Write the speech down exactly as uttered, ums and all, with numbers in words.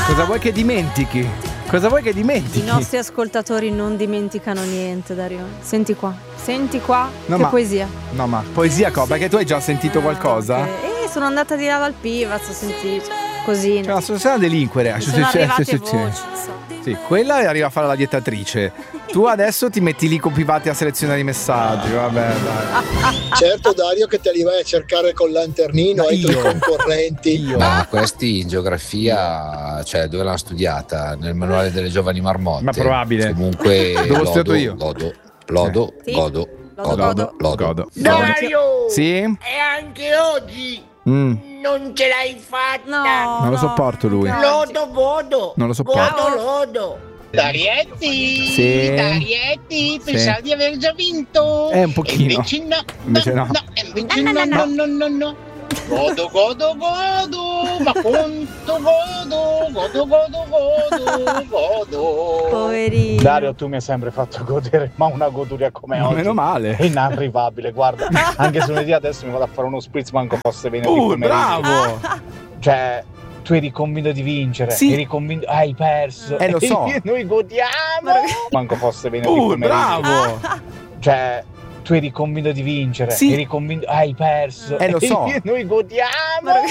Cosa vuoi che dimentichi? Cosa vuoi che dimentichi? I nostri ascoltatori non dimenticano niente, Dario. Senti qua, senti qua, No, che ma- poesia. No, ma poesia cosa? Perché tu hai già sentito qualcosa? Ah, ok. Eh, sono andata di là dal Pivaz, ho sentito così. Cioè, la società delinquere. Mi sono arrivate voci, insomma. Sì, quella arriva a fare la dietatrice. Tu adesso ti metti lì con Pivati a selezionare i messaggi. Vabbè, dai. Certo, Dario, che te li vai a cercare col lanternino ai tuoi concorrenti. Io. Ma questi in geografia, cioè dove l'hanno studiata? Nel manuale delle giovani marmotte? Ma probabile. Comunque Dove ho lodo, studiato io. lodo, lodo, Sì. godo, Lodo, godo, godo. lodo. Godo. Dario! Sì? E anche oggi Mm, non ce l'hai fatta! No, non lo no, sopporto lui. no. Lodo, godo! Non lo sopporto. Godo, lodo! Darietti! Sì. Darietti! Pensavo di aver già vinto! Eh, un pochino. E invece no! Invece no. invece no, no, no, no, no! Godo, godo, godo! Ma quanto godo! Godo, godo, godo! Godo! Poverino. Dario, tu mi hai sempre fatto godere, ma una goduria come Ma oggi meno male. è inarrivabile, guarda. Anche se lunedì adesso mi vado a fare uno spritz, manco fosse venerdì Uh, pomeriggio. bravo! Cioè, tu eri convinto di vincere, Sì. eri convinto, hai perso. Eh, lo so. E noi godiamo. Manco fosse venerdì Uh, pomeriggio. bravo! Cioè, tu eri convinto di vincere, Sì. eri convinto, hai perso. Eh, lo so. E noi godiamo.